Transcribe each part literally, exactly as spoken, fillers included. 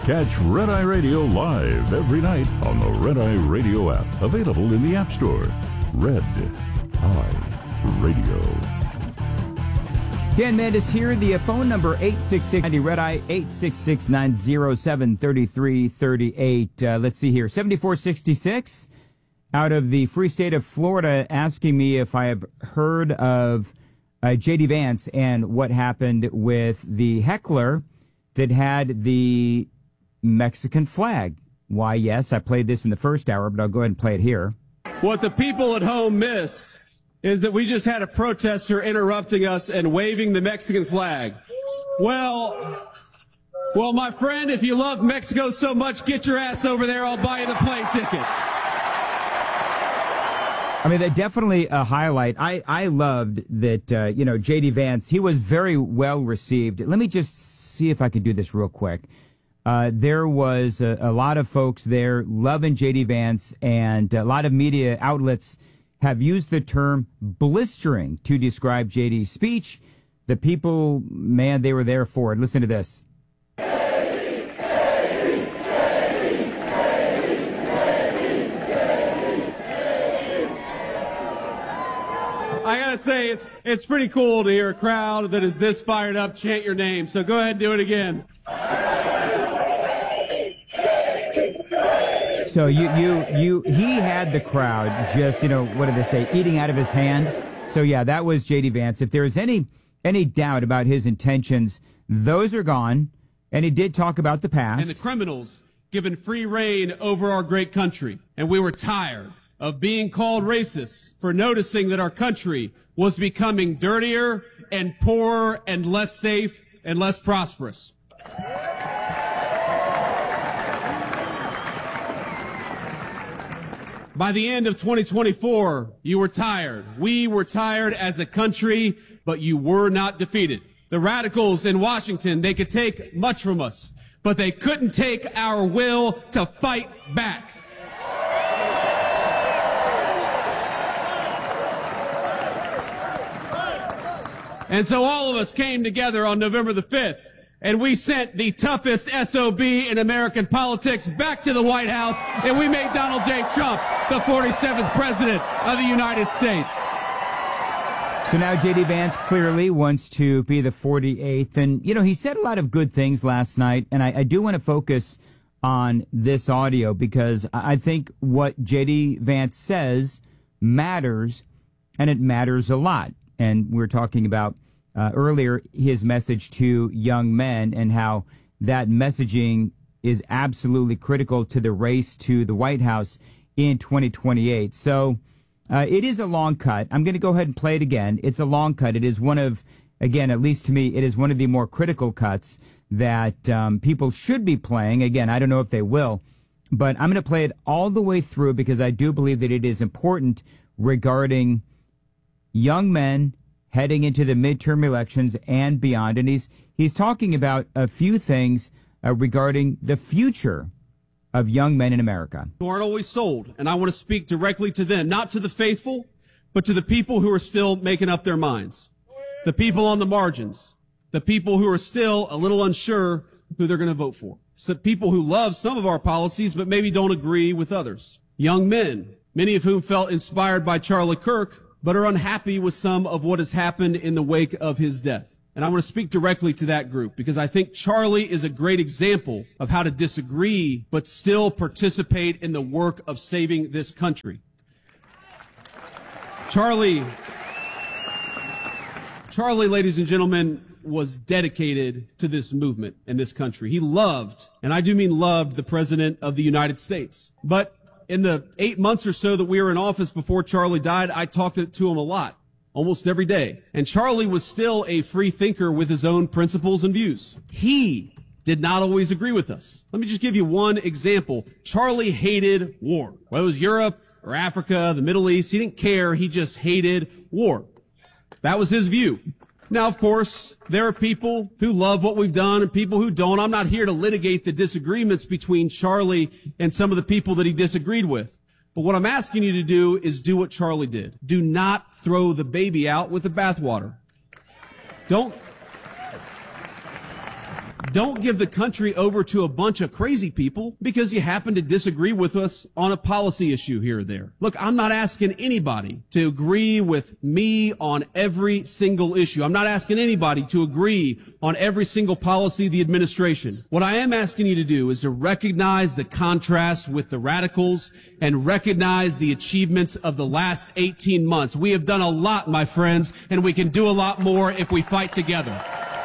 Catch Red Eye Radio live every night on the Red Eye Radio app, available in the App Store. Red Eye Radio. Dan Mandis here. The phone number eight six six ninety Red Eye, eight six six nine zero seven three three three eight. Uh, let's see here. seventy-four sixty-six out of the free state of Florida asking me if I have heard of uh, J D Vance and what happened with the heckler that had the Mexican flag. Why, yes, I played this in the first hour, but I'll go ahead and play it here. What the people at home missed is that we just had a protester interrupting us and waving the Mexican flag. Well, well, my friend, if you love Mexico so much, get your ass over there. I'll buy you the plane ticket. I mean, that definitely a highlight. I, I loved that, uh, you know, J D Vance, he was very well received. Let me just see if I can do this real quick. Uh, there was a, a lot of folks there loving J D Vance, and a lot of media outlets have used the term blistering to describe J D's speech. The people, man, they were there for it. Listen to this. I gotta say, it's it's pretty cool to hear a crowd that is this fired up chant your name. So go ahead and do it again. So you, you, you, he had the crowd just, you know, what did they say, eating out of his hand. So yeah, that was J D Vance. If there is any, any doubt about his intentions, those are gone. And he did talk about the past. And the criminals given free reign over our great country. And we were tired of being called racist for noticing that our country was becoming dirtier and poorer and less safe and less prosperous. By the end of twenty twenty-four, you were tired. We were tired as a country, but you were not defeated. The radicals in Washington, they could take much from us, but they couldn't take our will to fight back. And so all of us came together on November the fifth, and we sent the toughest S O B in American politics back to the White House, and we made Donald J. Trump the forty-seventh president of the United States. So now J D Vance clearly wants to be the forty-eighth. And, you know, he said a lot of good things last night, and I, I do want to focus on this audio because I think what J D Vance says matters, and it matters a lot. And we were talking about Uh, earlier, his message to young men and how that messaging is absolutely critical to the race to the White House in twenty twenty-eight. So uh, it is a long cut. I'm going to go ahead and play it again. It's a long cut. It is one of, again, at least to me, it is one of the more critical cuts that um, people should be playing. Again, I don't know if they will, but I'm going to play it all the way through because I do believe that it is important regarding young men heading into the midterm elections and beyond. And he's he's talking about a few things uh, regarding the future of young men in America. Who aren't always sold, and I want to speak directly to them, not to the faithful, but to the people who are still making up their minds. The people on the margins. The people who are still a little unsure who they're going to vote for. So people who love some of our policies, but maybe don't agree with others. Young men, many of whom felt inspired by Charlie Kirk, but are unhappy with some of what has happened in the wake of his death. And I want to speak directly to that group because I think Charlie is a great example of how to disagree but still participate in the work of saving this country. Charlie, Charlie, ladies and gentlemen, was dedicated to this movement in this country. He loved, and I do mean loved, the President of the United States. But in the eight months or so that we were in office before Charlie died, I talked to him a lot, almost every day. And Charlie was still a free thinker with his own principles and views. He did not always agree with us. Let me just give you one example. Charlie hated war. Whether it was Europe or Africa, the Middle East, he didn't care. He just hated war. That was his view. Now, of course, there are people who love what we've done and people who don't. I'm not here to litigate the disagreements between Charlie and some of the people that he disagreed with. But what I'm asking you to do is do what Charlie did. Do not throw the baby out with the bathwater. Don't, Don't give the country over to a bunch of crazy people because you happen to disagree with us on a policy issue here or there. Look, I'm not asking anybody to agree with me on every single issue. I'm not asking anybody to agree on every single policy of the administration. What I am asking you to do is to recognize the contrast with the radicals and recognize the achievements of the last eighteen months. We have done a lot, my friends, and we can do a lot more if we fight together.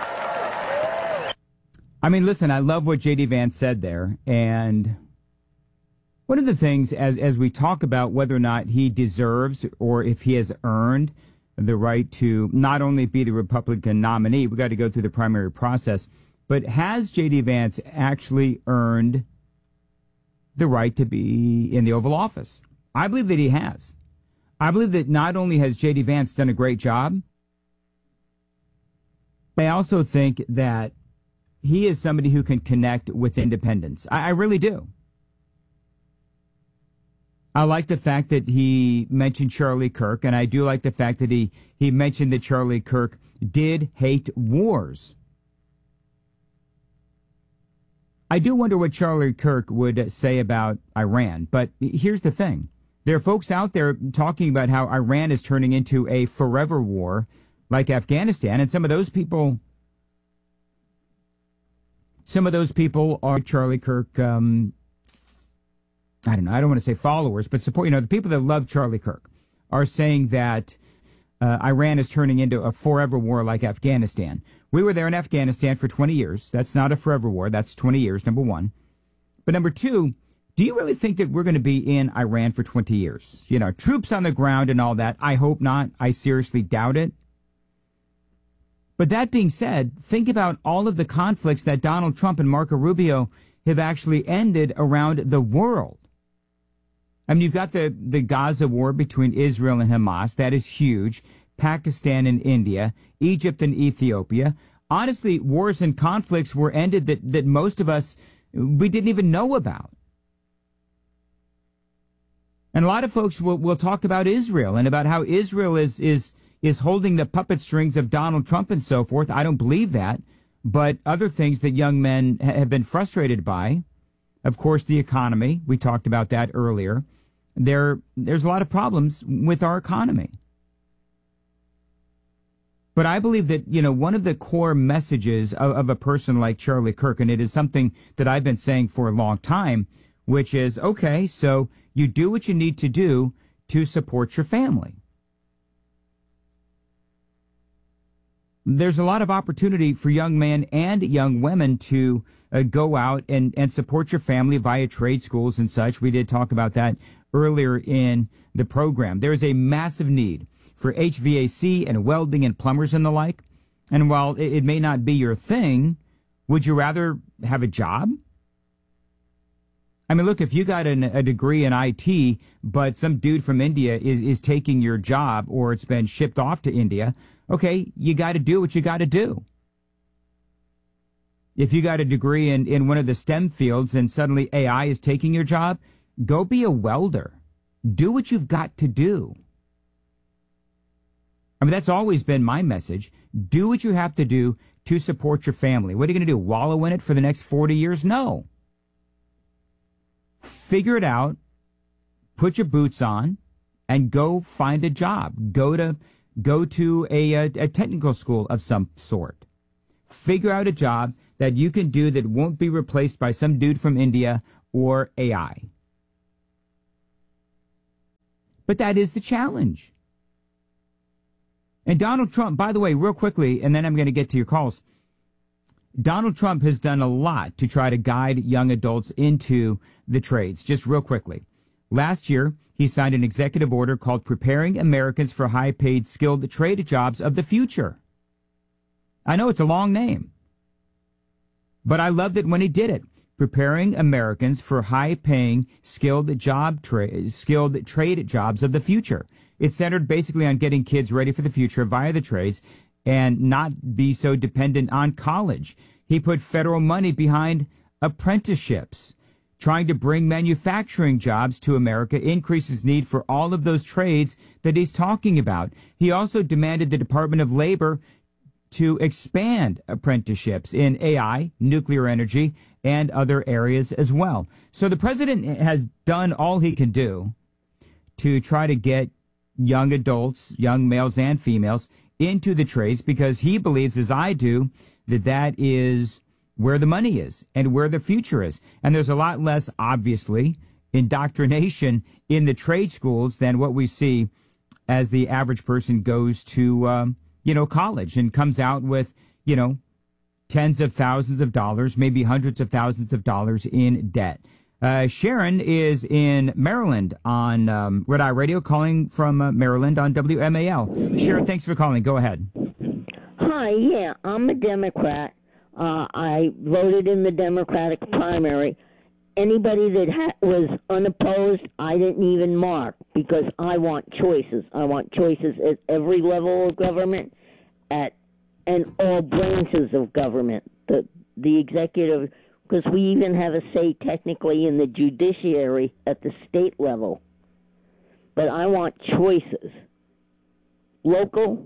I mean, listen, I love what J D. Vance said there. And one of the things, as as we talk about whether or not he deserves or if he has earned the right to not only be the Republican nominee, we got to go through the primary process, but has J D. Vance actually earned the right to be in the Oval Office? I believe that he has. I believe that not only has J D. Vance done a great job, but I also think that he is somebody who can connect with independents. I, I really do. I like the fact that he mentioned Charlie Kirk, and I do like the fact that he, he mentioned that Charlie Kirk did hate wars. I do wonder what Charlie Kirk would say about Iran, but here's the thing. There are folks out there talking about how Iran is turning into a forever war like Afghanistan, and some of those people... Some of those people are Charlie Kirk, um, I don't know, I don't want to say followers, but support, you know, the people that love Charlie Kirk are saying that uh, Iran is turning into a forever war like Afghanistan. We were there in Afghanistan for twenty years. That's not a forever war. That's twenty years, number one. But number two, do you really think that we're going to be in Iran for twenty years? You know, troops on the ground and all that. I hope not. I seriously doubt it. But that being said, think about all of the conflicts that Donald Trump and Marco Rubio have actually ended around the world. I mean, you've got the, the Gaza war between Israel and Hamas. That is huge. Pakistan and India, Egypt and Ethiopia. Honestly, wars and conflicts were ended that, that most of us, we didn't even know about. And a lot of folks will, will talk about Israel and about how Israel is, is, is holding the puppet strings of Donald Trump and so forth. I don't believe that. But other things that young men ha- have been frustrated by, of course, the economy. We talked about that earlier. There, there's a lot of problems with our economy. But I believe that, you know, one of the core messages of, of a person like Charlie Kirk, and it is something that I've been saying for a long time, which is, okay, so you do what you need to do to support your family. There's a lot of opportunity for young men and young women to uh, go out and, and support your family via trade schools and such. We did talk about that earlier in the program. There is a massive need for H V A C and welding and plumbers and the like. And while it, it may not be your thing, would you rather have a job? I mean, look, if you got an, a degree in I T, but some dude from India is, is taking your job or it's been shipped off to India, okay, you got to do what you got to do. If you got a degree in, in one of the STEM fields and suddenly A I is taking your job, go be a welder. Do what you've got to do. I mean, that's always been my message. Do what you have to do to support your family. What are you going to do? Wallow in it for the next forty years? No. Figure it out. Put your boots on and go find a job. Go to go to a, a, a technical school of some sort. Figure out a job that you can do that won't be replaced by some dude from India or A I. But that is the challenge. And Donald Trump, by the way, real quickly, and then I'm going to get to your calls. Donald Trump has done a lot to try to guide young adults into the trades. Just real quickly. Last year, he signed an executive order called Preparing Americans for High-Paid Skilled Trade Jobs of the Future. I know it's a long name, but I loved it when he did it. Preparing Americans for high-paying skilled job tra- skilled trade jobs of the future. It's centered basically on getting kids ready for the future via the trades and not be so dependent on college. He put federal money behind apprenticeships. Trying to bring manufacturing jobs to America increases need for all of those trades that he's talking about. He also demanded the Department of Labor to expand apprenticeships in A I, nuclear energy, and other areas as well. So the president has done all he can do to try to get young adults, young males and females, into the trades because he believes, as I do, that that is where the money is and where the future is. And there's a lot less, obviously, indoctrination in the trade schools than what we see as the average person goes to, um, you know, college and comes out with, you know, tens of thousands of dollars, maybe hundreds of thousands of dollars in debt. Uh, Sharon is in Maryland on um, Red Eye Radio, calling from uh, Maryland on W M A L. Sharon, thanks for calling. Go ahead. Hi, yeah, I'm a Democrat. Uh, I voted in the Democratic primary. Anybody that ha- was unopposed, I didn't even mark because I want choices. I want choices at every level of government, at and all branches of government. The the executive. Because we even have a say technically in the judiciary at the state level. But I want choices, local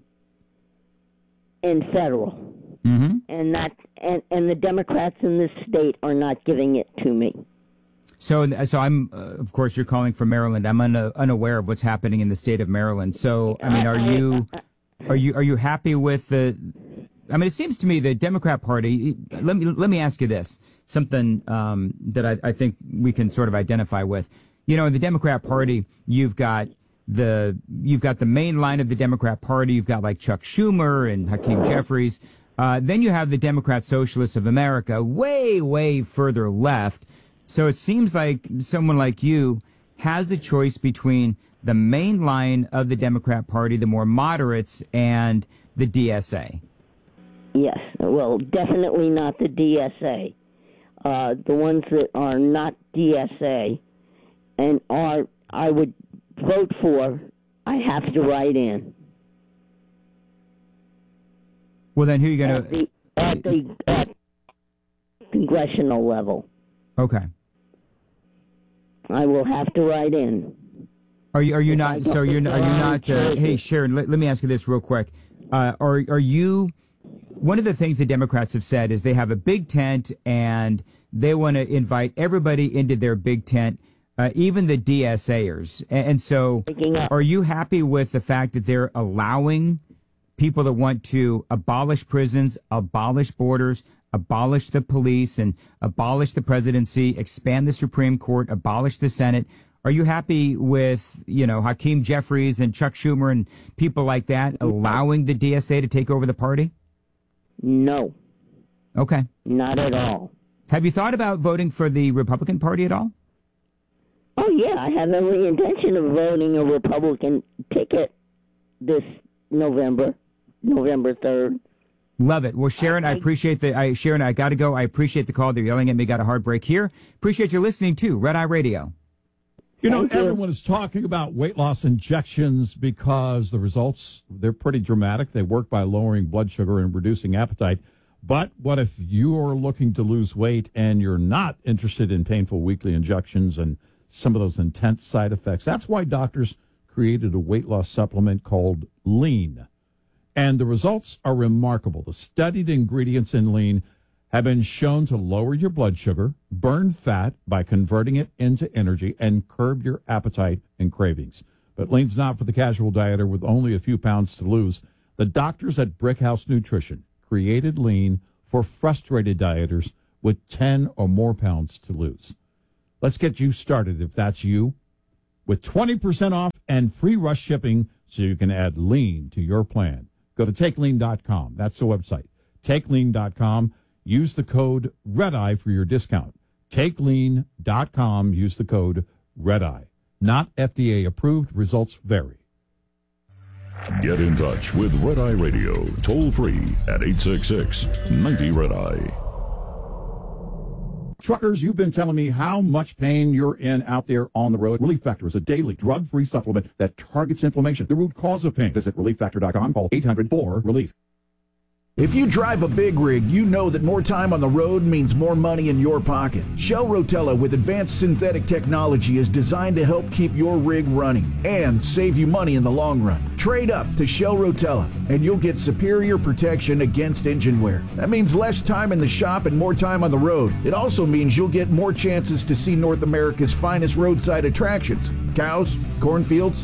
and federal. Mm-hmm. And that and, and the Democrats in this state are not giving it to me. So, so I'm, uh, of course, you're calling from Maryland. I'm un- unaware of what's happening in the state of Maryland. So, I mean, are you, are you, are you happy with the? I mean, it seems to me the Democrat Party. Let me let me ask you this. Something um, that I, I think we can sort of identify with. You know, in the Democrat Party, you've got the you've got the main line of the Democrat Party. You've got like Chuck Schumer and Hakeem Jeffries. Uh, then you have the Democrat Socialists of America, way, way further left. So it seems like someone like you has a choice between the main line of the Democrat Party, the more moderates, and the D S A. Yes, well, definitely not the D S A. Uh, the ones that are not D S A and are I would vote for, I have to write in. Well, then who are you going to... At the, at the at congressional level. Okay. I will have to write in. Are you, are you not, so you're, are you not, uh, hey, Sharon, let, let me ask you this real quick. Uh, are, are you... One of the things the Democrats have said is they have a big tent and they want to invite everybody into their big tent, uh, even the D S A'ers. And, and so are you happy with the fact that they're allowing people that want to abolish prisons, abolish borders, abolish the police, and abolish the presidency, expand the Supreme Court, abolish the Senate? Are you happy with, you know, Hakeem Jeffries and Chuck Schumer and people like that allowing the D S A to take over the party? No. Okay. Not at all. Have you thought about voting for the Republican Party at all? Oh, yeah. I have every intention of voting a Republican ticket this November, November third. Love it. Well, Sharon, I, I appreciate the, I, Sharon, I got to go. I appreciate the call. They're yelling at me. Got a hard break here. Appreciate you listening to Red Eye Radio. You know, Thank everyone you. is talking about weight loss injections because the results, they're pretty dramatic. They work by lowering blood sugar and reducing appetite. But what if you are looking to lose weight and you're not interested in painful weekly injections and some of those intense side effects? That's why doctors created a weight loss supplement called Lean. And the results are remarkable. The studied ingredients in Lean have been shown to lower your blood sugar, burn fat by converting it into energy, and curb your appetite and cravings. But Lean's not for the casual dieter with only a few pounds to lose. The doctors at Brickhouse Nutrition created Lean for frustrated dieters with ten or more pounds to lose. Let's get you started if that's you, with twenty percent off and free rush shipping so you can add Lean to your plan. Go to take lean dot com. That's the website. take lean dot com. Use the code REDEYE for your discount. take lean dot com. Use the code REDEYE. Not F D A approved. Results vary. Get in touch with Red Eye Radio, toll free at eight six six, ninety, red eye. Truckers, you've been telling me how much pain you're in out there on the road. Relief Factor is a daily drug-free supplement that targets inflammation, the root cause of pain. Visit relief factor dot com. Call eight hundred four relief. If you drive a big rig, you know that more time on the road means more money in your pocket. Shell Rotella with advanced synthetic technology is designed to help keep your rig running and save you money in the long run. Trade up to Shell Rotella and you'll get superior protection against engine wear. That means less time in the shop and more time on the road. It also means you'll get more chances to see North America's finest roadside attractions. Cows, cornfields,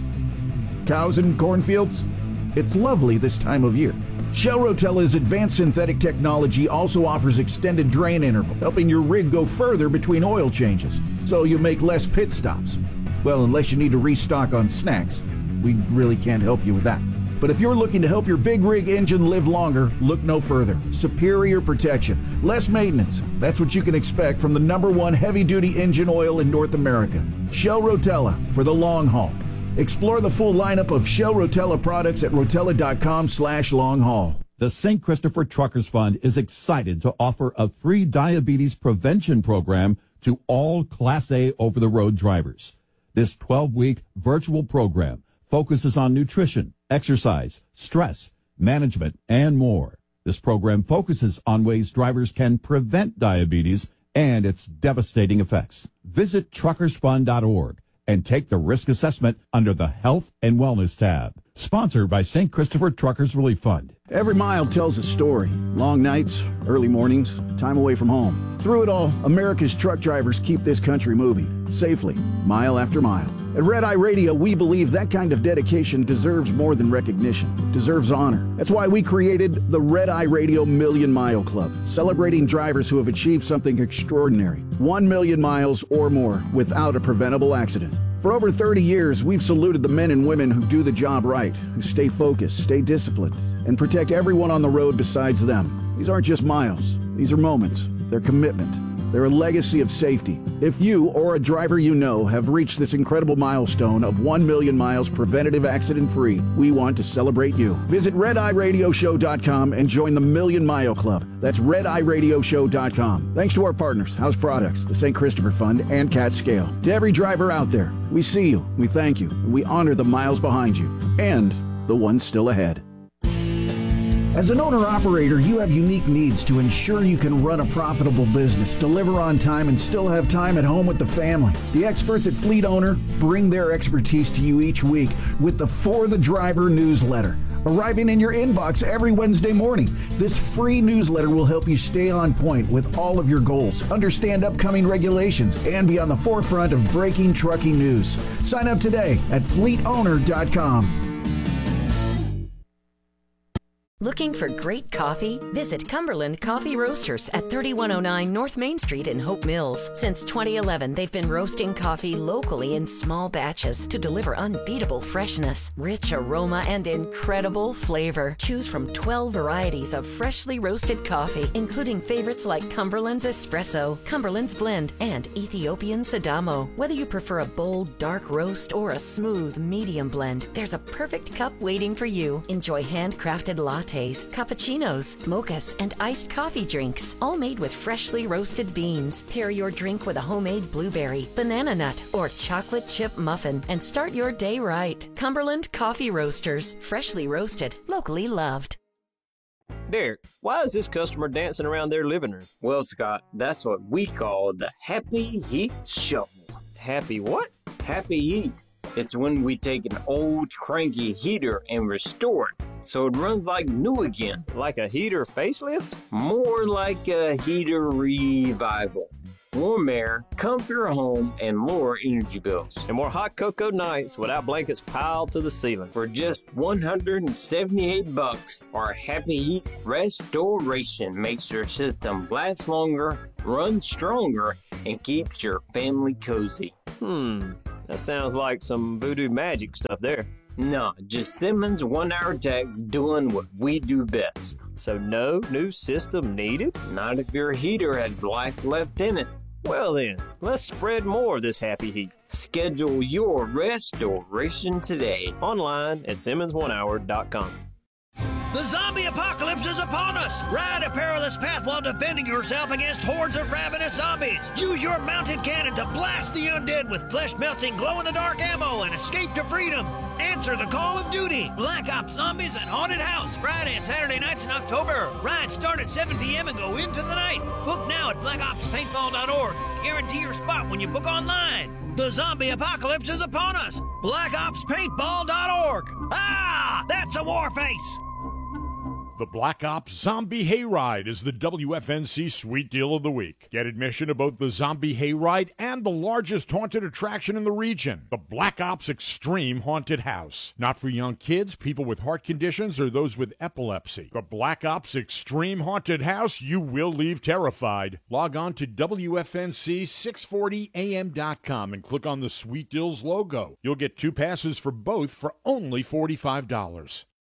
cows and cornfields. It's lovely this time of year. Shell Rotella's advanced synthetic technology also offers extended drain interval, helping your rig go further between oil changes, so you make less pit stops. Well, unless you need to restock on snacks. We really can't help you with that. But if you're looking to help your big rig engine live longer, look no further. Superior protection, less maintenance. That's what you can expect from the number one heavy-duty engine oil in North America. Shell Rotella for the long haul. Explore the full lineup of Shell Rotella products at rotella.com slash long haul. The Saint Christopher Truckers Fund is excited to offer a free diabetes prevention program to all Class A over-the-road drivers. This twelve-week virtual program focuses on nutrition, exercise, stress, management, and more. This program focuses on ways drivers can prevent diabetes and its devastating effects. Visit truckers fund dot org and take the risk assessment under the Health and Wellness tab. Sponsored by Saint Christopher Truckers Relief Fund. Every mile tells a story. Long nights, early mornings, time away from home. Through it all, America's truck drivers keep this country moving, safely, mile after mile. At Red Eye Radio, we believe that kind of dedication deserves more than recognition. It deserves honor. That's why we created the Red Eye Radio Million Mile Club, celebrating drivers who have achieved something extraordinary. One million miles or more without a preventable accident. For over thirty years, we've saluted the men and women who do the job right, who stay focused, stay disciplined, and protect everyone on the road besides them. These aren't just miles. These are moments. They're commitment. They're a legacy of safety. If you or a driver you know have reached this incredible milestone of one million miles preventative accident-free, we want to celebrate you. Visit red eye radio show dot com and join the Million Mile Club. That's red eye radio show dot com. Thanks to our partners, House Products, the Saint Christopher Fund, and Cat Scale. To every driver out there, we see you, we thank you, and we honor the miles behind you, and the ones still ahead. As an owner-operator, you have unique needs to ensure you can run a profitable business, deliver on time, and still have time at home with the family. The experts at Fleet Owner bring their expertise to you each week with the For the Driver newsletter, arriving in your inbox every Wednesday morning. This free newsletter will help you stay on point with all of your goals, understand upcoming regulations, and be on the forefront of breaking trucking news. Sign up today at fleet owner dot com. Looking for great coffee? Visit Cumberland Coffee Roasters at thirty-one oh nine North Main Street in Hope Mills. Since twenty eleven, they've been roasting coffee locally in small batches to deliver unbeatable freshness, rich aroma, and incredible flavor. Choose from twelve varieties of freshly roasted coffee, including favorites like Cumberland's Espresso, Cumberland's Blend, and Ethiopian Sadamo. Whether you prefer a bold, dark roast or a smooth, medium blend, there's a perfect cup waiting for you. Enjoy handcrafted lattes, cappuccinos, mochas, and iced coffee drinks, all made with freshly roasted beans. Pair your drink with a homemade blueberry, banana nut, or chocolate chip muffin, and start your day right. Cumberland Coffee Roasters, freshly roasted, locally loved. Derek, why is this customer dancing around their living room? Well, Scott, that's what we call the Happy Heat Shuffle. Happy what? Happy Heat. It's when we take an old, cranky heater and restore it so it runs like new again. Like a heater facelift? More like a heater revival. Warm air, comfier home, and lower energy bills. And more hot cocoa nights without blankets piled to the ceiling. For just one hundred seventy-eight bucks, our Happy Heat Restoration makes your system last longer, run stronger, and keeps your family cozy. Hmm, that sounds like some voodoo magic stuff there. No, just Simmons one-hour techs doing what we do best. So no new system needed? Not if your heater has life left in it. Well then, let's spread more of this happy heat. Schedule your restoration today. Online at simmons one hour dot com. The zombie apocalypse is upon us! Ride a perilous path while defending yourself against hordes of ravenous zombies. Use your mounted cannon to blast the undead with flesh-melting, glow-in-the-dark ammo and escape to freedom. Answer the call of duty. Black Ops Zombies and Haunted House, Friday and Saturday nights in October. Rides start at seven p.m. and go into the night. Book now at black ops paintball dot org. Guarantee your spot when you book online. The zombie apocalypse is upon us. black ops paintball dot org. Ah, that's a war face. The Black Ops Zombie Hayride is the W F N C Sweet Deal of the Week. Get admission to both the Zombie Hayride and the largest haunted attraction in the region, the Black Ops Extreme Haunted House. Not for young kids, people with heart conditions, or those with epilepsy. The Black Ops Extreme Haunted House, you will leave terrified. Log on to W F N C six forty A M dot com and click on the Sweet Deals logo. You'll get two passes for both for only forty-five dollars.